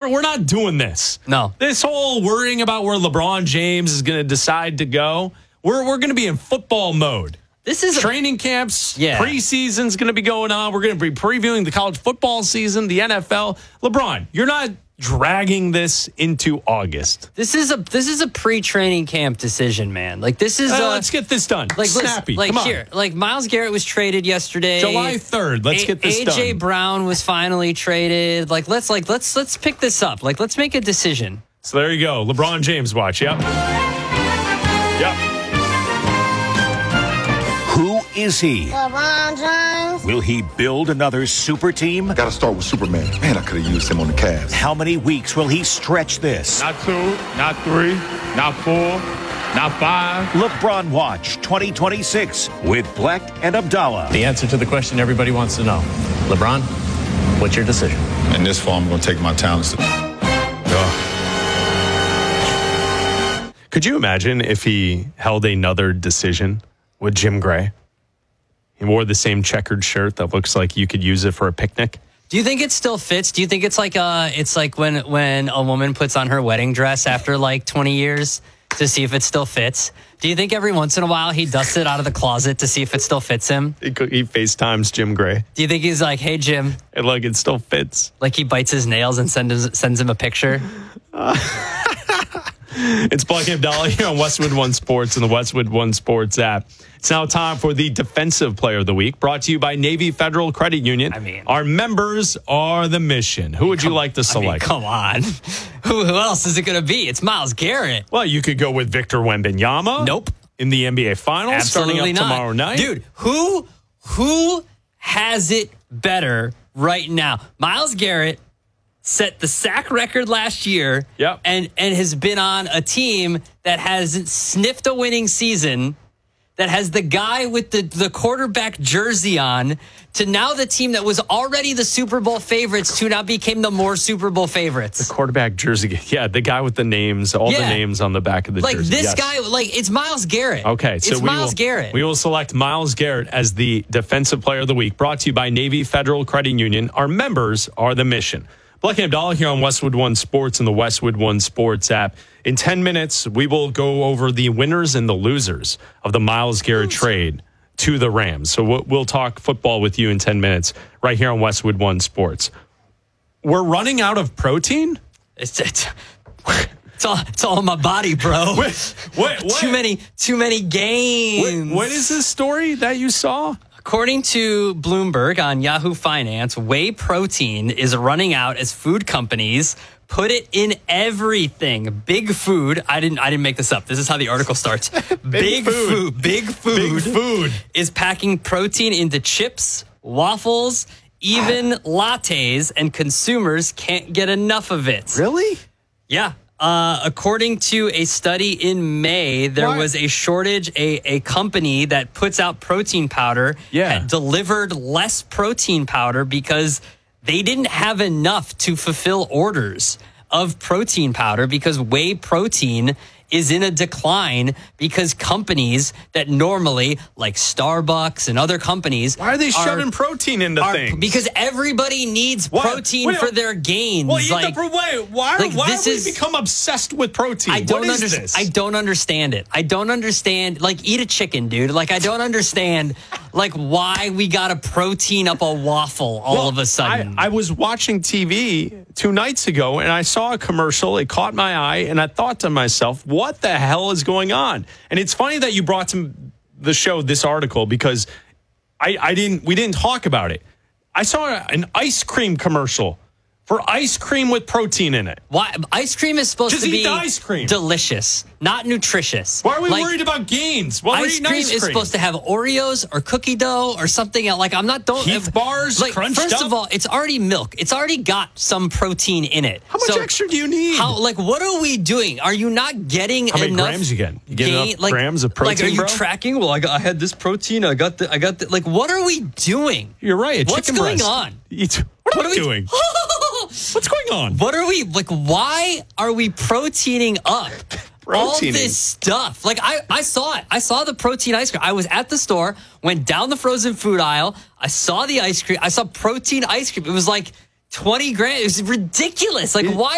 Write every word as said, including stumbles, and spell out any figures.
we're not doing this. No. This whole worrying about where LeBron James is going to decide to go. We're we're going to be in football mode. This is training camps. Yeah. Preseason's going to be going on. We're going to be previewing the college football season, the N F L. LeBron, you're not dragging this into August. This is a this is a pre-training camp decision, man. Like this is. Uh, uh, let's get this done. Like snappy. Listen, like Come on. here, like Myles Garrett was traded yesterday, July third. Let's a- get this done. A J Brown was finally traded. Like let's like let's let's pick this up. Like let's make a decision. So there you go. LeBron James watch. Yep. Yep. Who is he? LeBron James. Will he build another super team? Gotta start with Superman. Man, I could have used him on the Cavs. How many weeks will he stretch this? Not two, not three, not four, not five. LeBron Watch twenty twenty-six with Black and Abdallah. The answer to the question everybody wants to know. LeBron, what's your decision? In this fall, I'm going to take my talents to... Ugh. Could you imagine if he held another decision with Jim Gray? He wore the same checkered shirt that looks like you could use it for a picnic. Do you think it still fits? Do you think it's like uh it's like when when a woman puts on her wedding dress after like twenty years to see if it still fits? Do you think every once in a while he dusts it out of the closet to see if it still fits him? He, he FaceTimes Jim Gray. Do you think he's like, hey, Jim? And look, it still fits. Like he bites his nails and sends, sends him a picture? Uh, it's Black and Abdallah here on Westwood One Sports and the Westwood One Sports app. It's now time for the Defensive Player of the Week, brought to you by Navy Federal Credit Union. I mean, our members are the mission. Who would come, you like to select? I mean, come on. who, who else is it going to be? It's Myles Garrett. Well, you could go with Victor Wembanyama. Nope. In the N B A Finals, Absolutely starting up not. tomorrow night. Dude, who who has it better right now? Myles Garrett set the sack record last year, yep. and, and has been on a team that hasn't sniffed a winning season, that has the guy with the, the quarterback jersey on, to now the team that was already the Super Bowl favorites to now became the more Super Bowl favorites. The quarterback jersey. Yeah, the guy with the names, all Yeah. the names on the back of the like jersey. this Yes. guy, like it's Myles Garrett. Okay, so it's we Myles will, Garrett. We will select Myles Garrett as the Defensive Player of the Week, brought to you by Navy Federal Credit Union. Our members are the mission. Black and Abdallah here on Westwood One Sports and the Westwood One Sports app. In ten minutes, we will go over the winners and the losers of the Myles Garrett trade to the Rams. So we'll, we'll talk football with you in ten minutes right here on Westwood One Sports. We're running out of protein? It's, it's, it's, all, it's all in my body, bro. What, what, what? Too many, too many games. What, what is this story that you saw? According to Bloomberg on Yahoo Finance, whey protein is running out as food companies put it in everything. Big Food, I didn't I didn't make this up. This is how the article starts. Big, Big food. food. Big Food. Big Food is packing protein into chips, waffles, even lattes, and consumers can't get enough of it. Really? Yeah. Uh, according to a study in May, there what? was a shortage. A, a company that puts out protein powder yeah. had delivered less protein powder because they didn't have enough to fulfill orders of protein powder, because whey protein is in a decline because companies that normally, like Starbucks and other companies, why are they shoving are, protein into are, things? Because everybody needs what? protein wait, for their gains. Well, like, the, wait, why, like why have we is, become obsessed with protein? I don't what is understand. this? I don't understand it. I don't understand. Like, eat a chicken, dude. Like, I don't understand. Like, why we got to protein up a waffle all well, of a sudden. I, I was watching T V two nights ago, and I saw a commercial. It caught my eye, and I thought to myself, what the hell is going on? And it's funny that you brought to the show this article, because I, I didn't. we didn't talk about it. I saw an ice cream commercial for ice cream with protein in it. Why? Ice cream is supposed Just to eat be the ice cream. delicious, not nutritious. Why are we like, worried about gains? Well, ice cream ice is cream. supposed to have Oreos or cookie dough or something else. Like, I'm not don't Heath if, bars like, crunched first up? of all, it's already milk. It's already got some protein in it. How much so extra do you need? How like what are we doing? Are you not getting How many enough grams you get? You get gain, enough like, grams of protein, Like, are you bro? tracking? Well, I, got, I had this protein. I got the. I got the. Like, what are we doing? You're right. A What's chicken going breast. on? It's, what, what are we doing? What's going on? What are we like? Why are we proteining up all Proteining. this stuff? Like, I, I saw it. I saw the protein ice cream. I was at the store, went down the frozen food aisle. I saw the ice cream. I saw protein ice cream. It was like twenty grams. It was ridiculous. Like, why?